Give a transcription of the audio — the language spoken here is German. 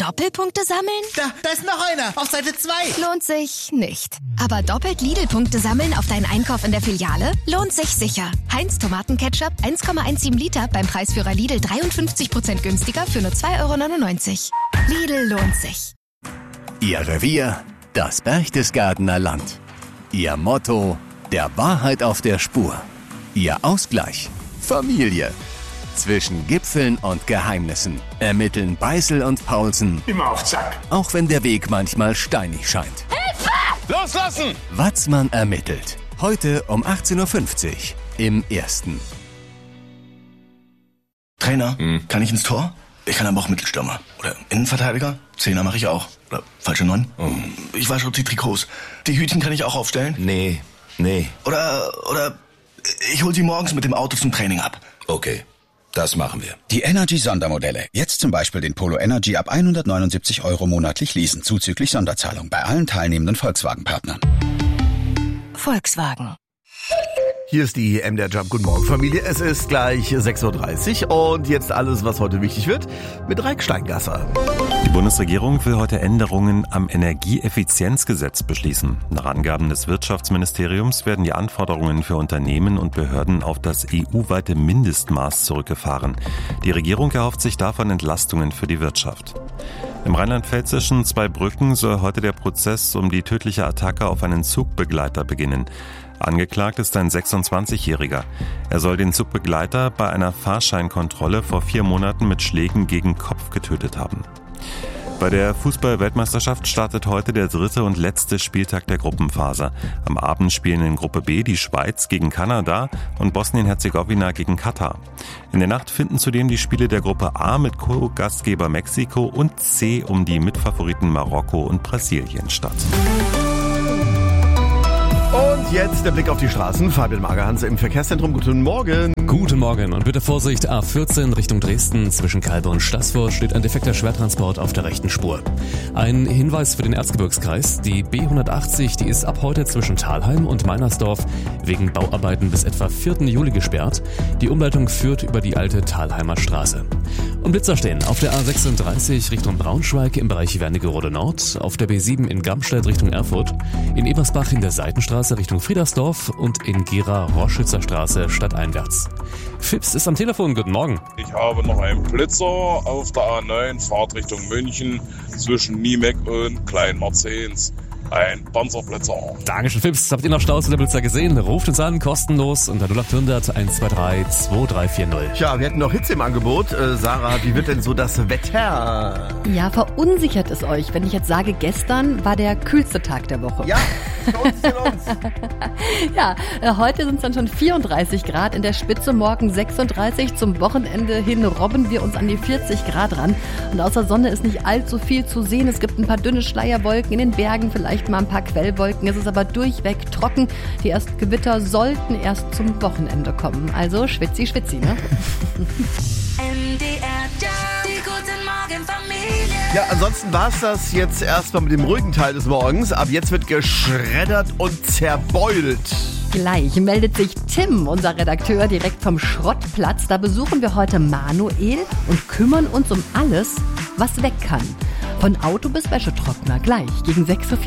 Doppelpunkte sammeln? Da ist noch einer, auf Seite 2. Lohnt sich nicht. Aber doppelt Lidl-Punkte sammeln auf deinen Einkauf in der Filiale? Lohnt sich sicher. Heinz Tomatenketchup 1,17 Liter beim Preisführer Lidl 53% günstiger für nur 2,99 €. Lidl lohnt sich. Ihr Revier, das Berchtesgadener Land. Ihr Motto, der Wahrheit auf der Spur. Ihr Ausgleich, Familie. Zwischen Gipfeln und Geheimnissen ermitteln Beißel und Paulsen. Immer auf Zack. Auch wenn der Weg manchmal steinig scheint. Hilfe! Loslassen! Watzmann ermittelt. Heute um 18:50 Uhr im Ersten. Trainer, kann ich ins Tor? Ich kann aber auch Mittelstürmer. Oder Innenverteidiger? Zehner mache ich auch. Oder falsche 9? Ich wasche die Trikots. Die Hütchen kann ich auch aufstellen? Nee. Oder ich hol sie morgens mit dem Auto zum Training ab. Okay, das machen wir. Die Energy-Sondermodelle. Jetzt zum Beispiel den Polo Energy ab 179 € monatlich leasen, zuzüglich Sonderzahlung bei allen teilnehmenden Volkswagen-Partnern. Volkswagen. Hier ist die MDR Jump. Guten Morgen, Familie. Es ist gleich 6:30 Uhr und jetzt alles, was heute wichtig wird, mit Reik Steingasser. Die Bundesregierung will heute Änderungen am Energieeffizienzgesetz beschließen. Nach Angaben des Wirtschaftsministeriums werden die Anforderungen für Unternehmen und Behörden auf das EU-weite Mindestmaß zurückgefahren. Die Regierung erhofft sich davon Entlastungen für die Wirtschaft. Im rheinland-pfälzischen Zweibrücken soll heute der Prozess um die tödliche Attacke auf einen Zugbegleiter beginnen. Angeklagt ist ein 26-Jähriger. Er soll den Zugbegleiter bei einer Fahrscheinkontrolle vor 4 Monaten mit Schlägen gegen Kopf getötet haben. Bei der Fußball-Weltmeisterschaft startet heute der 3. und letzte Spieltag der Gruppenphase. Am Abend spielen in Gruppe B die Schweiz gegen Kanada und Bosnien-Herzegowina gegen Katar. In der Nacht finden zudem die Spiele der Gruppe A mit Co-Gastgeber Mexiko und C um die Mitfavoriten Marokko und Brasilien statt. Und jetzt der Blick auf die Straßen. Fabian Magerhans im Verkehrszentrum. Guten Morgen. Guten Morgen und bitte Vorsicht, A14 Richtung Dresden. Zwischen Calbe und Stassfurt steht ein defekter Schwertransport auf der rechten Spur. Ein Hinweis für den Erzgebirgskreis. Die B180, die ist ab heute zwischen Thalheim und Meinersdorf wegen Bauarbeiten bis etwa 4. Juli gesperrt. Die Umleitung führt über die alte Thalheimer Straße. Und Blitzer stehen auf der A36 Richtung Braunschweig im Bereich Wernigerode Nord, auf der B7 in Gamstedt Richtung Erfurt, in Ebersbach in der Seitenstraße Richtung Friedersdorf und in Gera-Roschützer Straße stadteinwärts. Fips ist am Telefon, guten Morgen. Ich habe noch einen Blitzer auf der A9, Fahrt Richtung München, zwischen Niemeck und Kleinmarzens. Ein Panzerblitzer. Dankeschön, Fips. Habt ihr noch Staus oder Blitzer gesehen? Ruft uns an, kostenlos unter 0800 123 2340. Tja, wir hätten noch Hitze im Angebot. Sarah, wie wird denn so das Wetter? Ja, verunsichert es euch, wenn ich jetzt sage, gestern war der kühlste Tag der Woche. Ja, für uns. Ja, heute sind es dann schon 34 Grad in der Spitze, morgen 36. Zum Wochenende hin robben wir uns an die 40 Grad ran. Und außer Sonne ist nicht allzu viel zu sehen. Es gibt ein paar dünne Schleierwolken in den Bergen, vielleicht mal ein paar Quellwolken. Es ist aber durchweg trocken. Die ersten Gewitter sollten erst zum Wochenende kommen. Also schwitzi, ne? Ja, ansonsten war es das jetzt erstmal mit dem ruhigen Teil des Morgens. Ab jetzt wird geschreddert und zerbeult. Gleich meldet sich Tim, unser Redakteur, direkt vom Schrottplatz. Da besuchen wir heute Manuel und kümmern uns um alles, was weg kann. Von Auto bis Wäschetrockner. Gleich gegen 6:04 Uhr.